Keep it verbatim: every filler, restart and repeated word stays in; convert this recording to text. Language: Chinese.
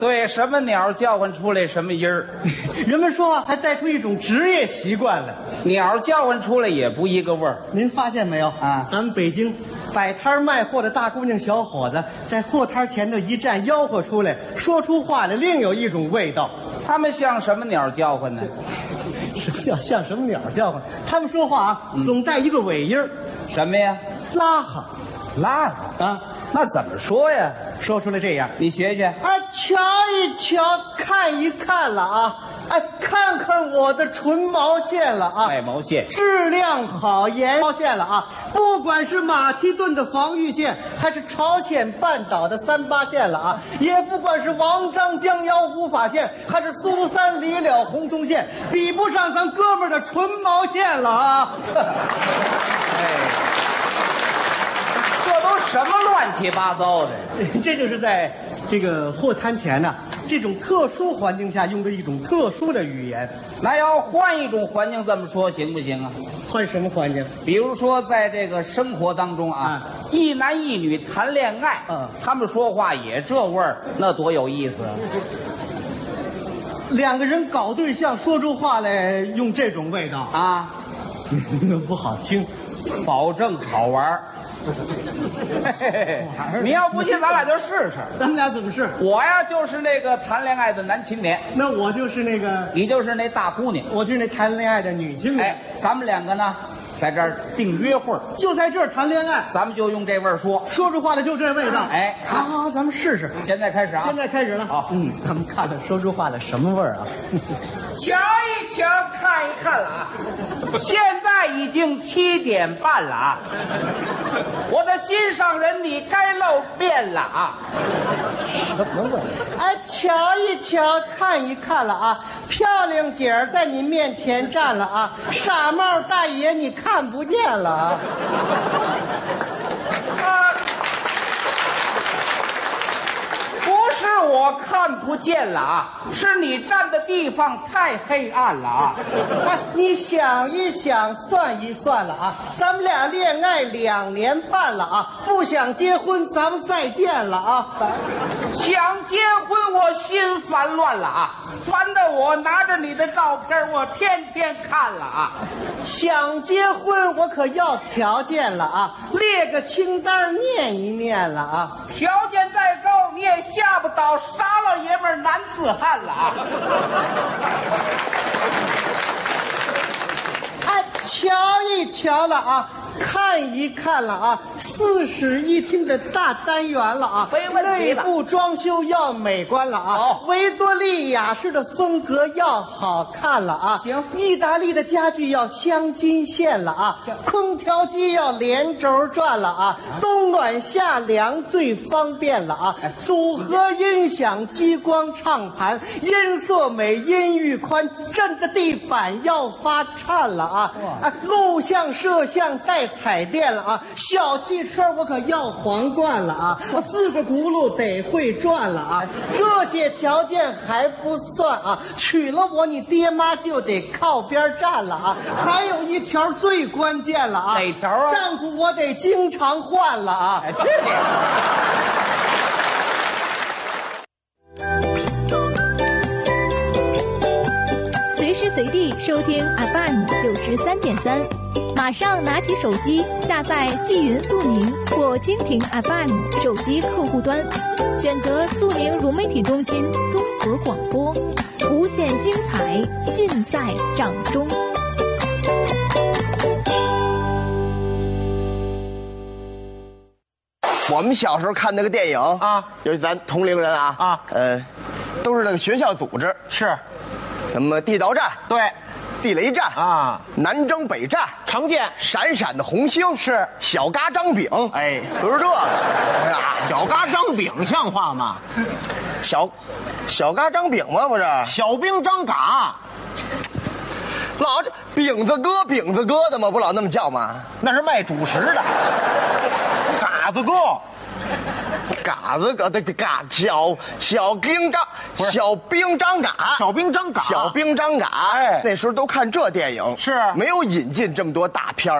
对，什么鸟叫唤出来什么音儿。 人们说话还带出一种职业习惯来， 鸟叫唤出来也不一个味儿。 您发现没有啊？ 咱们北京摆摊卖货的大姑娘小伙子，在货摊前头一站，吆喝出来，说出话来另有一种味道。 他们像什么鸟叫唤呢？ 什么叫像什么鸟叫唤？他们说话啊，嗯、总带一个尾音儿。 什么呀？ 拉哈， 拉哈啊？那怎么说呀？ 说出来这样， 你学学。 啊，瞧一瞧，看一看了啊！哎，看看我的纯毛线了啊！ 爱毛线， 质量好，研毛线了啊！不管是马其顿的防御线，还是朝鲜半岛的三八线了啊！也不管是王张江妖无法线，还是苏三李了红通线，比不上咱哥们儿的纯毛线了啊！ 哎，这都什么乱七八糟的？ 这就是在这个货摊前呢、啊。这种特殊环境下用的一种特殊的语言， 那要换一种环境这么说行不行啊？ 换什么环境？ 比如说在这个生活当中啊，嗯、一男一女谈恋爱，嗯，他们说话也这味儿，那多有意思啊！ 两个人搞对象说出话来用这种味道啊， 不好听， 保证好玩。嘿嘿嘿，你要不信，咱俩就试试。 咱们俩怎么试？ 我呀，就是那个谈恋爱的男青年， 那我就是那个， 你就是那大姑娘， 我就是那谈恋爱的女青年。 哎，咱们两个呢，在这儿定约会， 就在这儿谈恋爱， 咱们就用这味儿说， 说出话来就这味道。 哎， 好，好，咱们试试。 现在开始啊！ 现在开始了。 好， 嗯，咱们看看说出话来什么味儿啊？ 瞧一瞧，看一看了啊！现在已经七点半了啊！我的心上人，你该露面了啊！ 什么味？哎，瞧一瞧，看一看了啊！漂亮姐儿在你面前站了啊！傻帽大爷你看不见了啊！ 啊！不是我看不见了啊，是你站的地方太黑暗了啊！ 哎，你想一想，算一算了啊，咱们俩恋爱两年半了啊，不想结婚，咱们再见了啊！ 想结婚，我心烦乱了啊，烦得我拿着你的照片，我天天看了啊！ 想结婚，我可要条件了啊，列个清单念一念了啊！ 条件再高，你也吓不倒傻老爷们儿男子汉了啊！ 哎，瞧一瞧了啊，看一看了啊，四室一厅的大单元了啊， 没问题了。 内部装修要美观了啊， 好， 维多利亚式的风格要好看了啊， 行， 意大利的家具要镶金线了啊，空调机要连轴转了啊，冬暖夏凉最方便了啊，组合音响、激光唱盘，音色美，音域宽，震的地板要发颤了啊，啊，录像摄像带彩电了啊，小汽车我可要皇冠了啊，四个轱辘得会转了啊，这些条件还不算啊，娶了我你爹妈就得靠边站了啊，还有一条最关键了啊， 哪条啊？ 丈夫我得经常换了啊。 哎，这点。 随时随地收听 F M 九十三点三，马上拿起手机下载纪云速宁或蜻蜓 F M 手机客户端，选择速宁融媒体中心综合广播，无限精彩尽在掌中。 我们小时候看那个电影啊， 就是咱同龄人啊啊， 呃，都是那个学校组织， 是， 什么地道战， 对， 地雷战啊， 南征北战， 常见， 闪闪的红星是， 小嘎张饼， 哎， 都是这个，哎呀， 小嘎张饼像话吗？ 小小嘎张饼吗？不是， 小兵张嘎， 老这饼子哥饼子哥的吗？不老那么叫吗？ 那是卖主食的。嘎子哥， 嘎子哥的嘎小小兵张小兵张嘎小兵张嘎小兵张嘎， 哎， 那时候都看这电影， 是没有引进这么多大片儿。